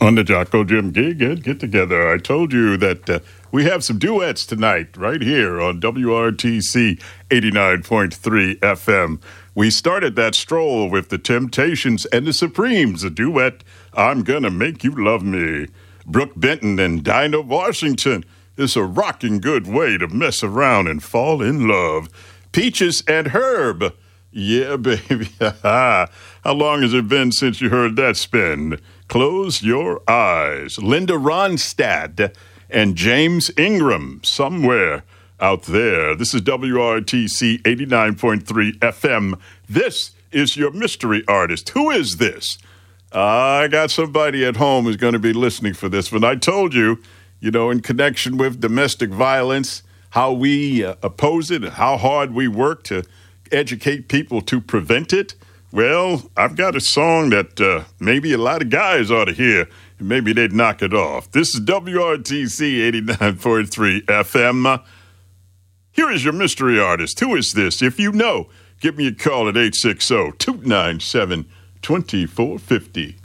On the Jocko Jim gig and get together. I told you that we have some duets tonight right here on WRTC 89.3 FM. We started that stroll with the Temptations and the Supremes, a duet, I'm Gonna Make You Love Me. Brooke Benton and Dinah Washington. It's a rocking good way to mess around and fall in love. Peaches and Herb. Yeah, baby. How long has it been since you heard that spin? Close Your Eyes. Linda Ronstadt and James Ingram, Somewhere Out There. This is WRTC 89.3 FM. This is your mystery artist. Who is this? I got somebody at home who's going to be listening for this one. I told you, in connection with domestic violence, how we oppose it and how hard we work to educate people to prevent it. Well, I've got a song that maybe a lot of guys ought to hear, and maybe they'd knock it off. This is WRTC 89.3 FM. Here is your mystery artist. Who is this? If you know, give me a call at 860-297-2450.